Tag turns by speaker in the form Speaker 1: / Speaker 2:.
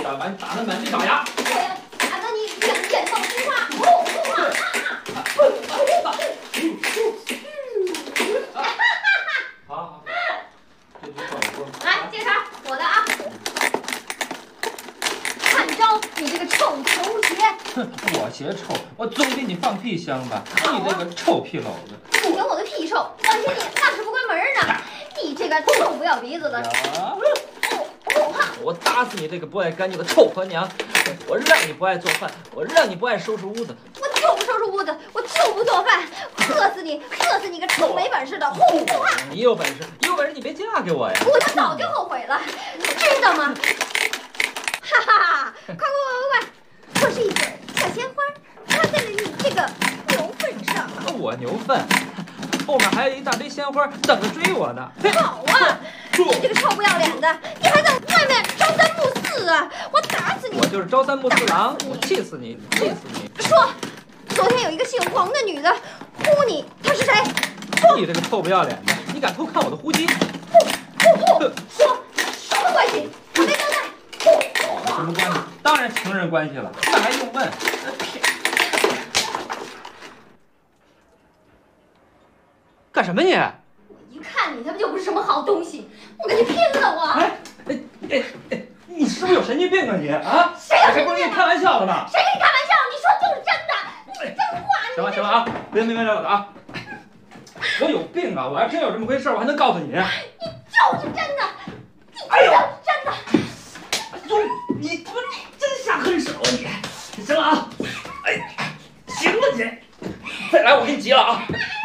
Speaker 1: 把你打得满地找牙。
Speaker 2: 我要打得你眼冒金花，
Speaker 1: 好，这局算我过。
Speaker 2: 来，接茬，我的啊！看招，你这个臭球鞋！
Speaker 1: 哼，我鞋臭，我总比你放屁香吧？你这个臭屁篓子！
Speaker 2: 不行，我的屁臭，关心你那是不关门呢。你这个臭不要鼻子的！
Speaker 1: 我打死你这个不爱干净的臭婆娘！我让你不爱做饭，我让你不爱收拾屋子，
Speaker 2: 我就不收拾屋子，我就不做饭，喝死你，喝死你个臭没本事的虎话！
Speaker 1: 你有本事你别嫁给我呀！
Speaker 2: 我他早就后悔了，知道吗？哈哈，快！我是一朵小鲜花，插在了你这个牛粪上。
Speaker 1: 我牛粪，后面还有一大堆鲜花等着追我呢。
Speaker 2: 好啊！你这个臭不要脸的，你还在外面朝三暮四啊！我打死你！
Speaker 1: 我就是朝三暮四郎，我气死你！气死你！
Speaker 2: 说，昨天有一个姓黄的女的呼你，她是谁？
Speaker 1: 你这个臭不要脸的，你敢偷看我的呼机？
Speaker 2: 说，什么关系？我没交代。
Speaker 1: 什么关系？当然情人关系了，那还用问？干什么你？
Speaker 2: 我一看你他妈就不是什么好东西，我跟你拼了我！
Speaker 1: 你是不是有神经病啊你啊？
Speaker 2: 谁有神经病？
Speaker 1: 我跟你开玩笑的呢。
Speaker 2: 谁跟你开玩笑？你说就是真的，你真话！
Speaker 1: 行了啊，别没完了了啊！我有病啊！我要真有这么回事，我还能告诉你？
Speaker 2: 你就是真的，你就是真的！
Speaker 1: 哟，你他妈真下狠手啊你！行了啊！哎，行了你，再来我给你急了啊！